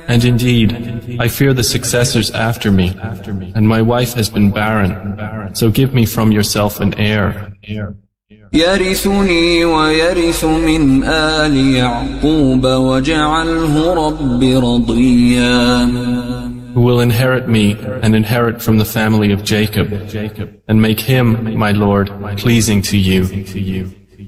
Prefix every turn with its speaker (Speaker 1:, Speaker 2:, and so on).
Speaker 1: And indeed, I fear the successors after me, and my wife has been barren, so give me from yourself an heir.
Speaker 2: يرثني ويرث من آل يعقوب واجعله رب رضيا.
Speaker 1: Who will inherit me and inherit from the family of Jacob, and make him, my Lord, pleasing to you.